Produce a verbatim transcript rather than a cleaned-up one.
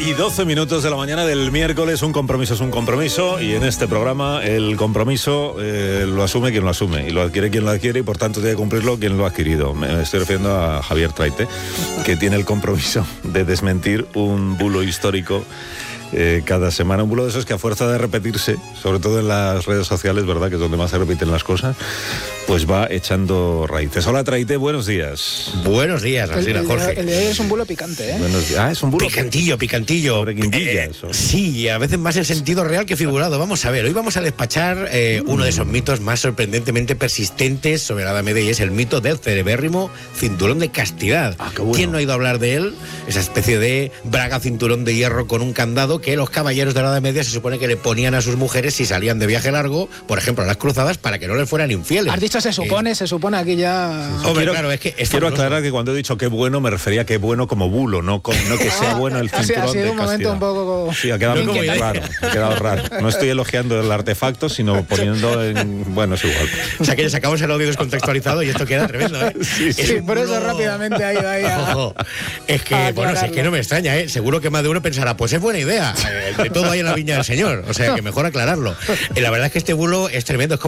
y doce minutos de la mañana del miércoles. Un compromiso es un compromiso, y en este programa el compromiso eh, lo asume quien lo asume, y lo adquiere quien lo adquiere, y por tanto tiene que cumplirlo quien lo ha adquirido. Me estoy refiriendo a Javier Traite, que tiene el compromiso de desmentir un bulo histórico Eh, cada semana, un bulo de esos que a fuerza de repetirse, sobre todo en las redes sociales, ¿verdad?, que es donde más se repiten las cosas, pues va echando raíces. Hola, Traite, buenos días. Buenos días, Alsina, Jorge. El de hoy es un bulo picante, ¿eh? Buenos días. Ah, es un bulo picantillo, picantillo. Eh, sí, y a veces más en sentido real que figurado. Vamos a ver, hoy vamos a despachar eh, uno de esos mitos más sorprendentemente persistentes sobre la Edad Media, y es el mito del cerebérrimo cinturón de castidad. Ah, qué bueno. ¿Quién no ha oído hablar de él? Esa especie de braga cinturón de hierro con un candado que los caballeros de la Edad Media se supone que le ponían a sus mujeres si salían de viaje largo, por ejemplo a las cruzadas, para que no les fueran infieles. Has dicho se supone, eh. se supone aquí ya... Sí, sí. Hombre, quiero, claro, es que es quiero fabuloso. aclarar que cuando he dicho qué bueno, me refería a qué bueno como bulo, no, con, no que sea bueno el cinturón ha sido de un momento castidad. un poco... Sí, ha quedado No, muy como raro, ha quedado raro. No estoy elogiando el artefacto, sino poniendo en... Bueno, es igual. O sea que le sacamos el audio descontextualizado y esto queda tremendo, ¿eh? Sí, sí. Sí, por eso rápidamente ha ido ahí a... Ojo. Es que, a bueno, si es que no me extraña, ¿eh? Seguro que más de uno pensará, pues es buena idea. Eh, de todo hay en la viña del Señor. O sea que mejor aclararlo. Eh, la verdad es que este bulo es tremendo. Es como